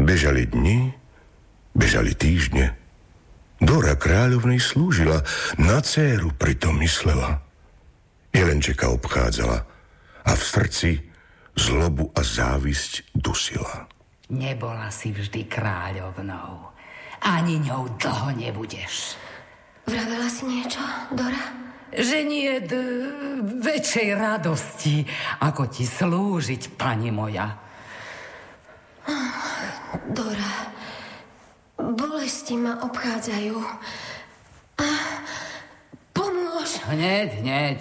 Bežali dni, bežali týždne. Dora kráľovnej slúžila, na dcéru pritom myslela. Jelenčeka obchádzala a v srdci zlobu a závisť dusila. Nebola si vždy kráľovnou. Ani ňou dlho nebudeš. Vravela si niečo, Dora? Že nie väčšej radosti, ako ti slúžiť, pani moja. Dora, bolesti ma obchádzajú. Pomôž. Hneď.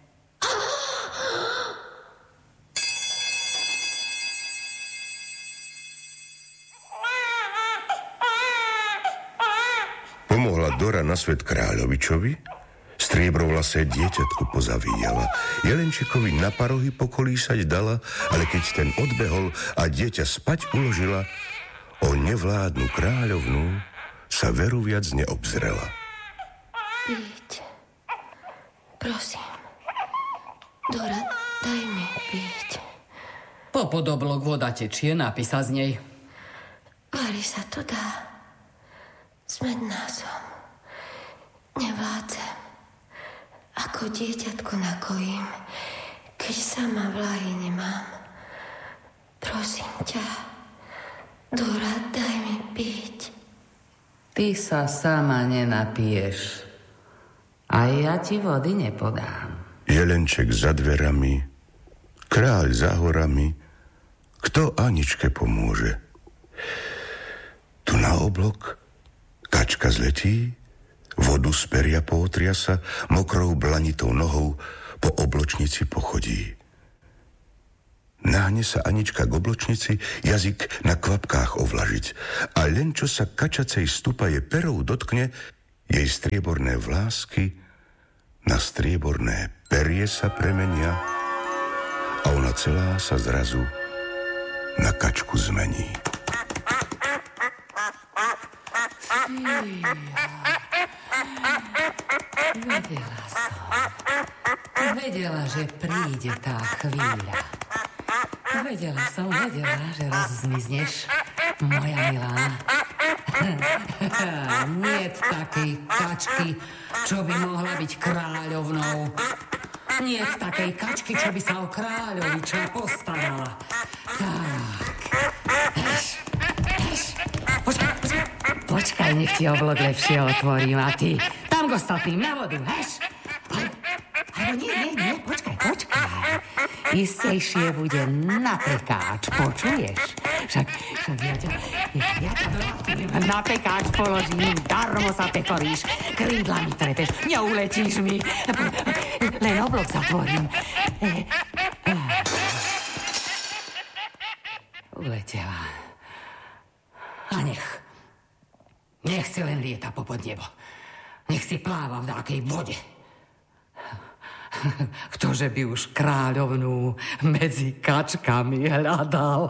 Pomohla Dora na svet kráľovičovi, striebrovlasé dieťatko pozavíjala. Jelenčekovi na parohy pokolísať dala, ale keď ten odbehol a dieťa spať uložila, o nevládnu kráľovnú sa veru viac neobzrela. Piť. Prosím. Dora, daj mi piť. Po podoblok voda tečie, napísa z nej. Vári sa to dá. Smedná som. Nevládzem. Ako dieťatko nakojím, keď sama vlahy nemám. Prosím ťa, Dora, daj mi piť. Ty sa sama nenapiješ. A ja ti vody nepodám. Jelenček za dverami, kráľ za horami, kto Aničke pomôže? Tu na oblok kačka zletí, vodu z peria pootriasa, mokrou blanitou nohou po obločnici pochodí. Náhne sa Anička k obločnici, jazyk na kvapkách ovlažiť. A len čo sa kačacej stupaje perou dotkne, jej strieborné vlásky na strieborné perie sa premenia a ona celá sa zrazu na kačku zmení. Vedela, že príde tá chvíľa. Vedela, že raz zmizneš, moja milá. Niet takej kačky, čo by mohla byť kráľovnou. Niet takej kačky, čo by sa o kráľoviča postarala. Tak. Počkaj, nech ti oblok lepšie otvorím a ty tam k ostatným na vodu, heš? Ale nie, počkaj. Istejšie bude na pekáč, počuješ? Však ja ťa na pekáč položím, darmo sa pekoríš, krídlami trepeš, neuletíš mi, len oblok zatvorím. Uletela. A nech si len lieta popod nebo. Nech si pláva v dákej vode. Ktože by už kráľovnú medzi kačkami hľadal.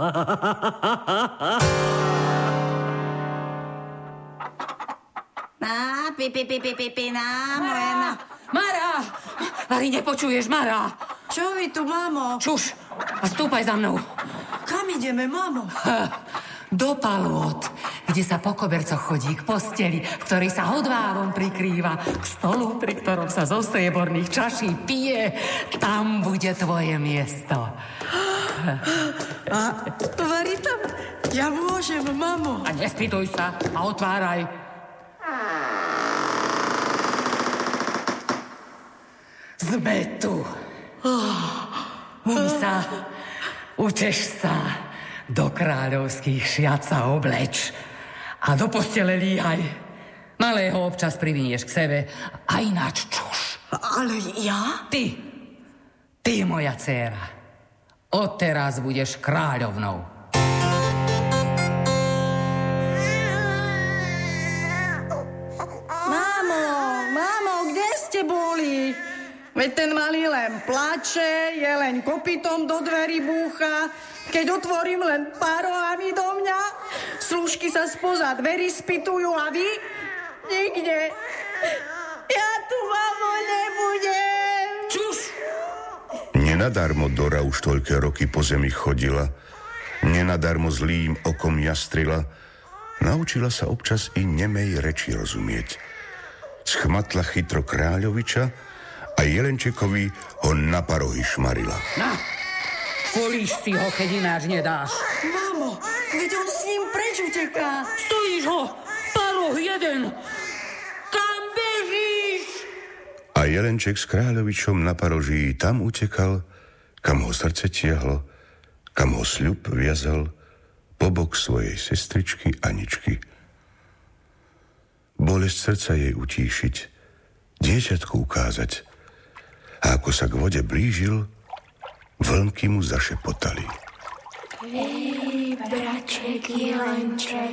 Mara! Vari, nepočuješ, Mara? Čo vy tu, mamo? Čuš a stúpaj za mnou. Kam ideme, mamo? Do palôt, kde sa po kobercoch chodí k posteli, v ktorej sa hodvárom prikrýva, k stolu, pri ktorom sa zo strieborných čaší pije. Tam bude tvoje miesto. A Vari tam? Ja môžem, mamo. A nespýtuj sa a otváraj. Sme tu. Umý sa, učeš sa. Do kráľovských šiat sa obleč a do postele líhaj. Malého občas privinieš k sebe a ináč čuš. Ale ja? Ty, moja dcéra, odteraz budeš kráľovnou. Mámo, kde ste boli? Veď ten malý len plače, je len kopytom do dverí búcha. Keď otvorím, len pár rohami do mňa. Slúžky sa spoza dverí spýtujú a vy? Nikde. Ja tu, mamo, nebudem. Nenadarmo Dora už toľké roky po zemi chodila. Nenadarmo zlým okom jastrila, naučila sa občas i nemej reči rozumieť. Schmatla chytro kráľoviča a Jelenčekovi ho na parohy šmarila. Na, políš si ho, keď ináč nedáš. Mamo, veď on s ním preč uteká. Stojíš ho, paroh jeden. Kam bežíš? A Jelenček s kráľovičom na paroží tam utekal, kam ho srdce tiahlo, kam ho sľub viazal po bok svojej sestričky Aničky. Bolesť srdca jej utíšiť, dieťatku ukázať. A ako sa k vode blížil, vlnky mu zašepotali. Hej, braček Jelenček,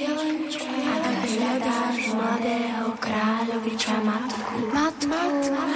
ak hľadáš mladého kráľoviča matku,